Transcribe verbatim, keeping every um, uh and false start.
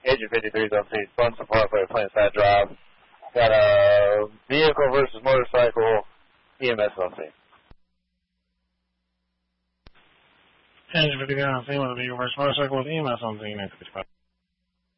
Agent fifty-three is on scene. Fun support for playing side drive. Got a vehicle versus motorcycle. E M S on scene. Agent fifty-three on scene with a vehicle versus motorcycle with E M S on scene.